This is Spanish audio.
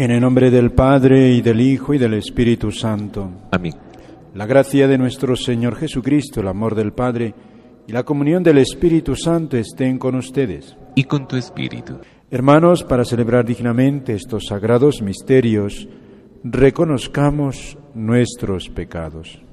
En el nombre del Padre, y del Hijo, y del Espíritu Santo. Amén. La gracia de nuestro Señor Jesucristo, el amor del Padre y la comunión del Espíritu Santo estén con ustedes. Y con tu espíritu. Hermanos, para celebrar dignamente estos sagrados misterios, reconozcamos nuestros pecados.